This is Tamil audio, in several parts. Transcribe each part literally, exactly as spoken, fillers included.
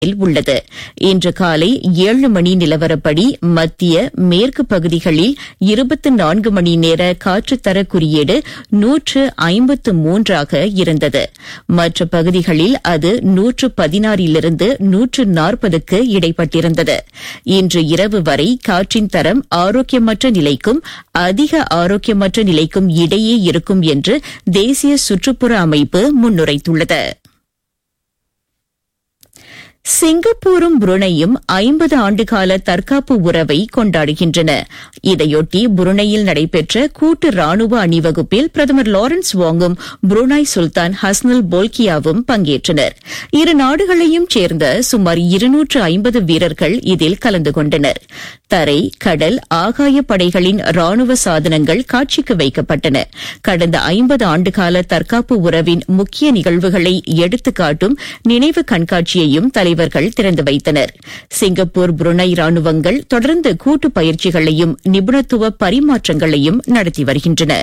உள்ளது. இன்று காலை ஏழு மணி நிலவரப்படி மத்திய மேற்கு பகுதிகளில் இருபத்தி நான்கு மணி நேர காற்றுத்தர குறியீடு நூற்று ஐம்பத்து மூன்றாக இருந்தது. மற்ற பகுதிகளில் அது நூற்று பதினாறிலிருந்து நூற்று நாற்பதுக்கு இடைப்பட்டிருந்தது. இன்று இரவு வரை காற்றின் தரம் ஆரோக்கியமற்ற நிலைக்கும் அதிக ஆரோக்கியமற்ற நிலைக்கும் இடையே இருக்கும் என்று தேசிய சுற்றுப்புற அமைப்பு முன்னுரைத்துள்ளது. சிங்கப்பூரும் புருனையும் ஐம்பது ஆண்டுகால தற்காப்பு உறவை கொண்டாடுகின்றன. இதையொட்டி புருனையில் நடைபெற்ற கூட்டு ராணுவ அணிவகுப்பில் பிரதமர் லாரன்ஸ் வாங்கும் புருனாய் சுல்தான் ஹஸ்னல் போல்கியாவும் பங்கேற்றனர். இரு நாடுகளையும் சேர்ந்த சுமார் இருநூற்று ஐம்பது வீரர்கள் இதில் கலந்து கொண்டனர். தரை, கடல், ஆகாய படைகளின் ராணுவ சாதனங்கள் காட்சிக்கு வைக்கப்பட்டன. கடந்த ஐம்பது ஆண்டுகால தற்காப்பு உறவின் முக்கிய நிகழ்வுகளை எடுத்துக்காட்டும் நினைவு கண்காட்சியையும் தலைவர்கள் திறந்து வைத்தனர். சிங்கப்பூர் புருனை ராணுவங்கள் தொடர்ந்து கூட்டு பயிற்சிகளையும் நிபுணத்துவ பரிமாற்றங்களையும் நடத்தி வருகின்றன.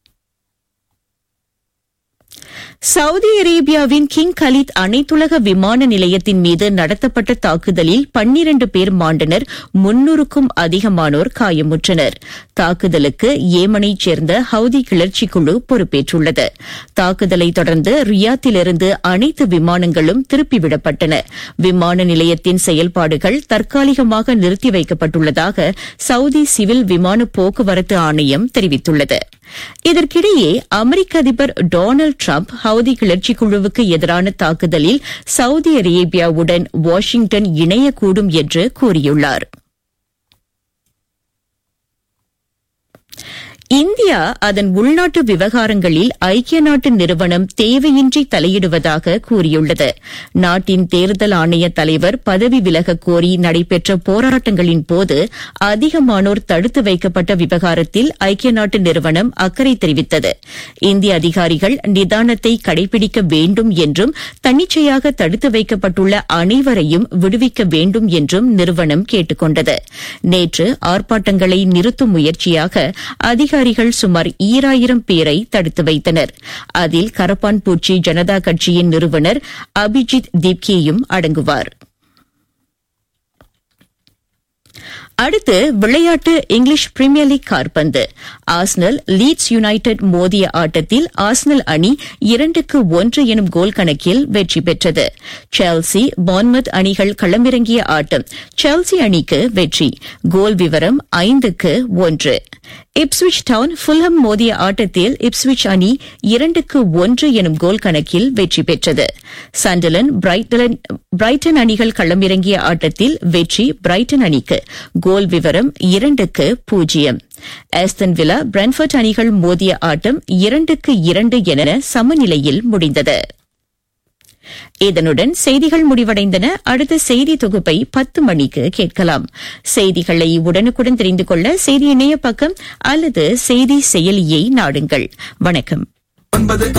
சவுதி அரேபியாவின் கிங் கலீத் அனைத்துலக விமான நிலையத்தின் மீது நடத்தப்பட்ட தாக்குதலில் பன்னிரண்டு பேர் மாண்டனர். முன்னூறுக்கும் அதிகமானோர் காயமுற்றனர். தாக்குதலுக்கு ஏமனைச் சேர்ந்த ஹவுதி கிளர்ச்சி குழு பொறுப்பேற்றுள்ளது. தாக்குதலை தொடர்ந்து ரியாத்திலிருந்து அனைத்து விமானங்களும் திருப்பிவிடப்பட்டன. விமான நிலையத்தின் செயல்பாடுகள் தற்காலிகமாக நிறுத்தி வைக்கப்பட்டுள்ளதாக சவுதி சிவில் விமான போக்குவரத்து ஆணையம் தெரிவித்துள்ளது. இதற்கிடையே அமெரிக்க அதிபர் டொனால்டு டிரம்ப் ஹவுதி கிளர்ச்சி குழுவுக்கு எதிரான தாக்குதலில் சவுதி அரேபியாவுடன் வாஷிங்டன் இணையக்கூடும் என்று கூறியுள்ளார். இந்தியா அதன் உள்நாட்டு விவகாரங்களில் ஐக்கிய நாட்டு நிறுவனம் தேவையின்றி தலையிடுவதாக கூறியுள்ளது. நாட்டின் தேர்தல் ஆணைய தலைவர் பதவி விலகக் கோரி நடைபெற்ற போராட்டங்களின் போது அதிகமானோர் தடுத்து வைக்கப்பட்ட விவகாரத்தில் ஐக்கிய நாட்டு நிறுவனம் அக்கறை தெரிவித்தது. இந்திய அதிகாரிகள் நிதானத்தை கடைபிடிக்க வேண்டும் என்றும் தன்னிச்சையாக தடுத்து வைக்கப்பட்டுள்ள அனைவரையும் விடுவிக்க வேண்டும் என்றும் நிறுவனம் கேட்டுக் கொண்டது. நேற்று ஆர்ப்பாட்டங்களை நிறுத்தும் முயற்சியாக அதிகாரிகள் அதிகாரிகள் சுமார் ஈராயிரம் பேரை தடுத்து வைத்தனர். அதில் கரப்பான்பூச்சி ஜனதா கட்சியின் நிறுவனர் அபிஜித் தீப்கேயும் அடங்குவார். அடுத்து விளையாட்டு. இங்கிலீஷ் பிரீமியர் லீக் கால்பந்து. ஆர்சனல் லீட்ஸ் யுனைடெட் மோதிய ஆட்டத்தில் ஆர்சனல் அணி இரண்டுக்கு ஒன்று எனும் கோல் கணக்கில் வெற்றி பெற்றது. செல்சி பான்மத் அணிகள் களமிறங்கிய ஆட்டம் செல்சி அணிக்கு வெற்றி. கோல் விவரம் ஐந்துக்கு ஒன்று. இப்ஸ்விச் டவுன் ஃபுல்ஹம் மோதிய ஆட்டத்தில் இப்ஸ்விச் அணி இரண்டுக்கு ஒன்று எனும் கோல் கணக்கில் வெற்றி பெற்றது. சண்டர்லண்ட் பிரைட்டன் அணிகள் களமிறங்கிய ஆட்டத்தில் வெற்றி பிரைட்டன் அணிக்கு. கோல் விவரம் இரண்டுக்கு பூஜ்ஜியம். ஆஸ்டன் வில்லா பிரென்ஃபோர்ட் அணிகள் மோதிய ஆட்டம் இரண்டுக்கு இரண்டு என சமநிலையில் முடிந்தது. இதனுடன் செய்திகள் முடிவடைந்தன. அடுத்த செய்தி தொகுப்பை பத்து மணிக்கு கேட்கலாம். செய்திகளை உடனுக்குடன் தெரிந்து கொள்ள செய்தி இணைய பக்கம் அல்லது செய்தி செயலியை நாடுங்கள். வணக்கம்.